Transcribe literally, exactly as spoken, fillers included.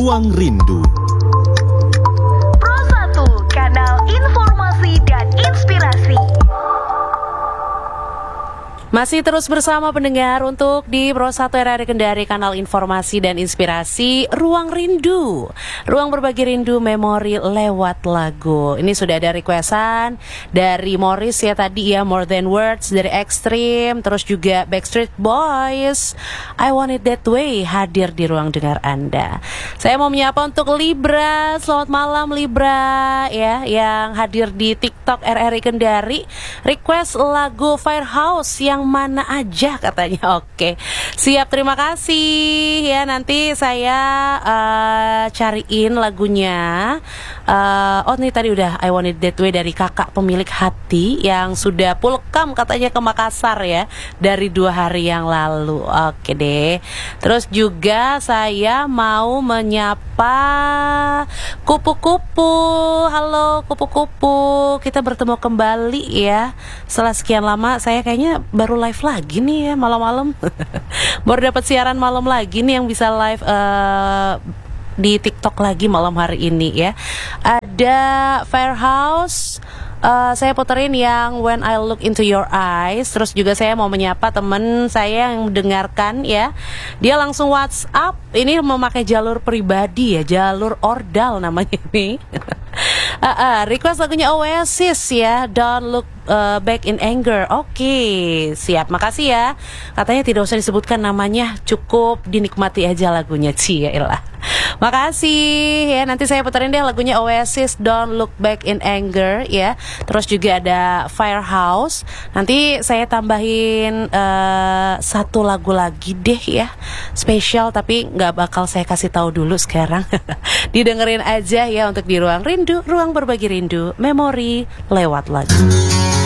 Ruang Rindu. Pro satu, kanal informasi dan inspirasi. Masih terus bersama pendengar untuk di Pro satu R R I Kendari, kanal informasi dan inspirasi Ruang Rindu. Ruang berbagi rindu memori lewat lagu. Ini sudah ada requestan dari Morris ya tadi ya, More Than Words dari Extreme, terus juga Backstreet Boys, I Want It That Way hadir di ruang dengar Anda. Saya mau menyapa untuk Libra, selamat malam Libra ya, yang hadir di TikTok R R I Kendari, request lagu Firehouse yang mana aja katanya. Oke, siap, terima kasih ya. Nanti saya uh, cariin lagunya. uh, Oh ini tadi udah I Want It That Way dari kakak pemilik hati yang sudah pulkam katanya ke Makassar ya dari dua hari yang lalu. Oke deh. Terus juga saya mau menyapa kupu-kupu. Halo kupu-kupu, kita bertemu kembali ya setelah sekian lama. Saya kayaknya baru live lagi nih ya malam-malam. Baru dapat siaran malam lagi nih yang bisa live uh, di TikTok lagi malam hari ini ya. Ada Firehouse, uh, saya puterin yang When I Look Into Your Eyes. Terus juga saya mau menyapa temen saya yang mendengarkan ya. Dia langsung WhatsApp, ini memakai jalur pribadi ya, jalur ordal namanya ini. uh, uh, request lagunya Oasis ya, Don't Look uh, Back in Anger. Oke, okay, siap, makasih ya. Katanya tidak usah disebutkan namanya, cukup dinikmati aja lagunya. Ciyalah, makasih ya. Nanti saya puterin deh lagunya Oasis, Don't Look Back in Anger ya. Terus juga ada Firehouse. Nanti saya tambahin uh, satu lagu lagi deh ya, spesial, tapi nggak bakal saya kasih tahu dulu sekarang. Didengerin aja ya untuk di Ruang Rindu, ruang berbagi rindu, memori lewat lagu.